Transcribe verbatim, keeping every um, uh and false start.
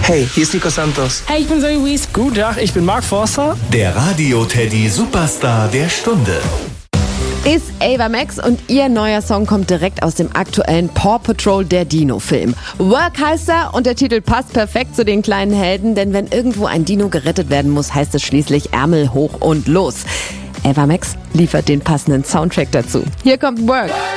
Hey, hier ist Nico Santos. Hey, ich bin Zoe Wees. Guten Tag, ich bin Mark Forster. Der Radio-Teddy-Superstar der Stunde. Ist Ava Max und ihr neuer Song kommt direkt aus dem aktuellen Paw Patrol der Dino-Film. Work heißt er und der Titel passt perfekt zu den kleinen Helden, denn wenn irgendwo ein Dino gerettet werden muss, heißt es schließlich Ärmel hoch und los. Ava Max liefert den passenden Soundtrack dazu. Hier kommt Work.